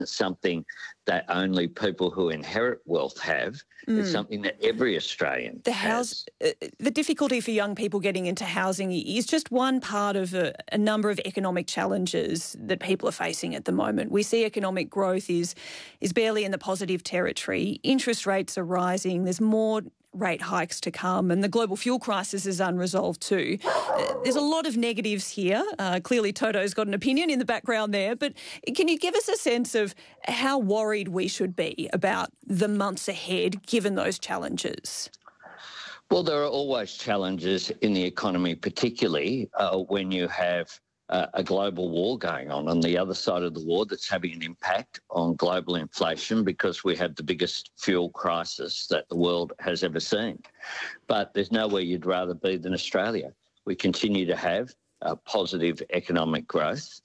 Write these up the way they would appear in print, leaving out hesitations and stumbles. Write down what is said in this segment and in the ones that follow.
something that only people who inherit wealth have. It's something that every Australian has. The difficulty for young people getting into housing is just one part of a number of economic challenges that people are facing at the moment. We see economic growth is barely in the positive territory. Interest rates are rising. There's more rate hikes to come, and the global fuel crisis is unresolved too. There's a lot of negatives here. Clearly Toto's got an opinion in the background there, but can you give us a sense of how worried we should be about the months ahead given those challenges? Well, there are always challenges in the economy, particularly when you have a global war going on the other side of the war that's having an impact on global inflation because we have the biggest fuel crisis that the world has ever seen. But there's nowhere you'd rather be than Australia. We continue to have positive economic growth.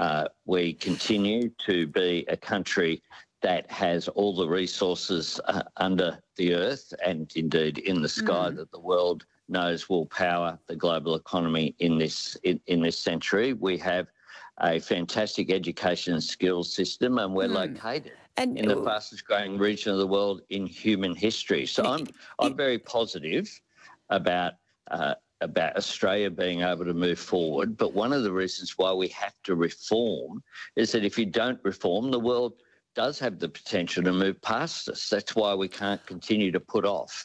We continue to be a country that has all the resources under the earth and indeed in the sky that the world knows will power the global economy in this century. We have a fantastic education and skills system, and we're located in the fastest growing region of the world in human history. So I'm very positive about Australia being able to move forward. But one of the reasons why we have to reform is that if you don't reform, the world does have the potential to move past us. That's why we can't continue to put off.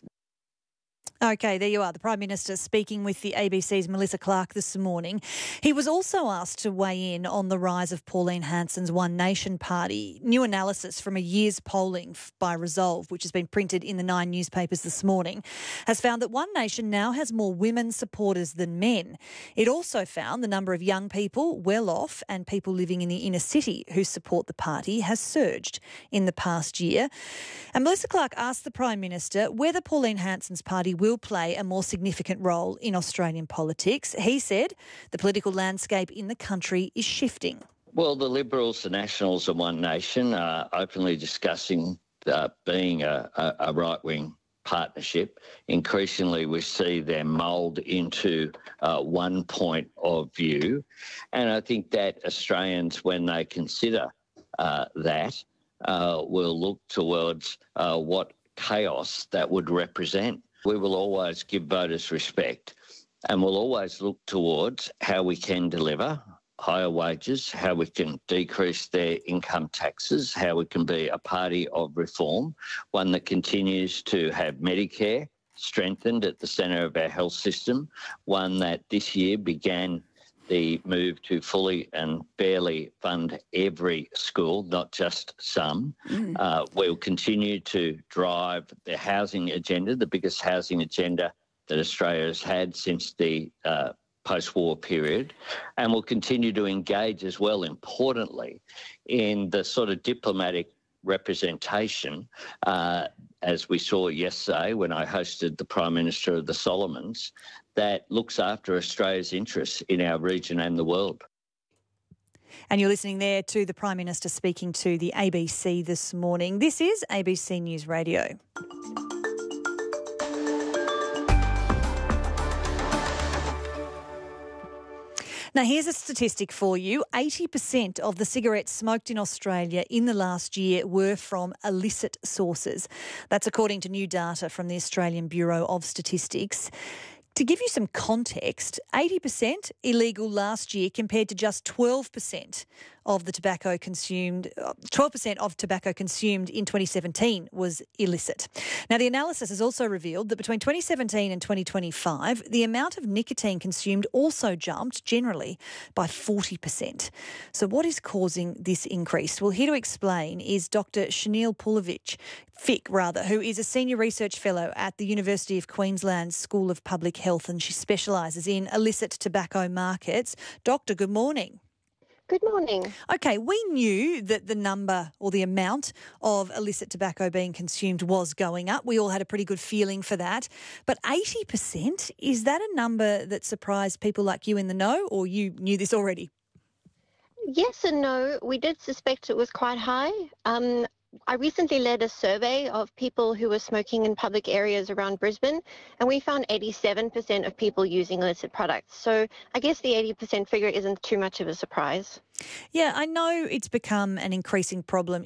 Okay, there you are. The Prime Minister speaking with the ABC's Melissa Clark this morning. He was also asked to weigh in on the rise of Pauline Hanson's One Nation party. New analysis from a year's polling by Resolve, which has been printed in the 9 newspapers this morning, has found that One Nation now has more women supporters than men. It also found the number of young people, well off, and people living in the inner city who support the party has surged in the past year. And Melissa Clark asked the Prime Minister whether Pauline Hanson's party will play a more significant role in Australian politics. He said the political landscape in the country is shifting. Well, the Liberals, the Nationals and One Nation are openly discussing being a right-wing partnership. Increasingly, we see them mould into one point of view. And I think that Australians, when they consider that, will look towards what chaos that would represent. We will always give voters respect, and we'll always look towards how we can deliver higher wages, how we can decrease their income taxes, how we can be a party of reform, one that continues to have Medicare strengthened at the centre of our health system, one that this year began the move to fully and fairly fund every school, not just some. We'll continue to drive the housing agenda, the biggest housing agenda that Australia has had since the post-war period, and we'll continue to engage as well, importantly, in the sort of diplomatic representation, as we saw yesterday when I hosted the Prime Minister of the Solomons, that looks after Australia's interests in our region and the world. And you're listening there to the Prime Minister speaking to the ABC this morning. This is ABC News Radio. Now, here's a statistic for you. 80% of the cigarettes smoked in Australia in the last year were from illicit sources. That's according to new data from the Australian Bureau of Statistics. To give you some context, 80% illegal last year compared to just 12% of the tobacco consumed, 12% of tobacco consumed in 2017 was illicit. Now, the analysis has also revealed that between 2017 and 2025, the amount of nicotine consumed also jumped generally by 40%. So what is causing this increase? Well, here to explain is Dr. Shanil Fick, who is a Senior Research Fellow at the University of Queensland School of Public Health, and she specialises in illicit tobacco markets. Doctor, good morning. Good morning. Okay, we knew that the number or the amount of illicit tobacco being consumed was going up. We all had a pretty good feeling for that. But 80%, is that a number that surprised people like you in the know, or you knew this already? Yes and no. We did suspect it was quite high. I recently led a survey of people who were smoking in public areas around Brisbane, and we found 87% of people using illicit products. So I guess the 80% figure isn't too much of a surprise. Yeah, I know it's become an increasing problem